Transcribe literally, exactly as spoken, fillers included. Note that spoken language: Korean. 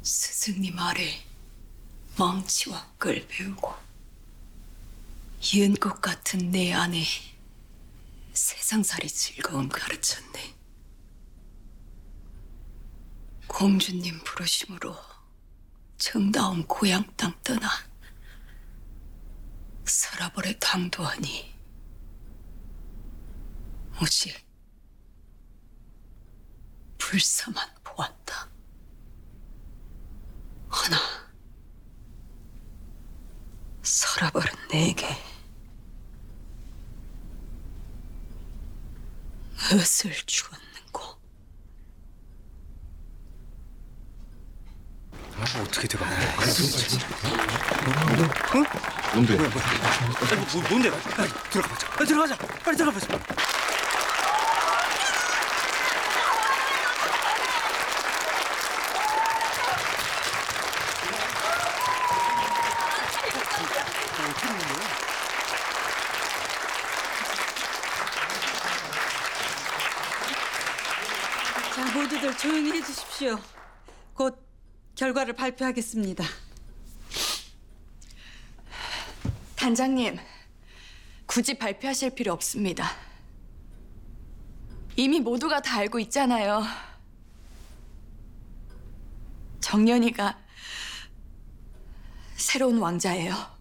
스승님 아래 망치와 끌 배우고 이은꽃 같은 내 안에 세상살이 즐거움 가르쳤네. 공주님 부르심으로 정다운 고향 땅 떠나 서라벌에 당도하니 오직 불사만 보았다. 하나 서라벌은 내게 엇을 주었는고. 아, 어떻게 들어가? 뭔데? 뭐, 뭔데? 빨리 들어가보자. 빨리 들어가자. 빨리 들어가보자. 자, 모두들 조용히 해주십시오. 곧 결과를 발표하겠습니다. 단장님, 굳이 발표하실 필요 없습니다. 이미 모두가 다 알고 있잖아요. 정연이가 새로운 왕자예요.